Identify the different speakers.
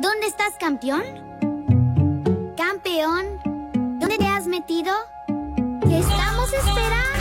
Speaker 1: ¿Dónde estás, campeón? ¿Campeón? ¿Dónde te has metido? ¿Qué estamos esperando?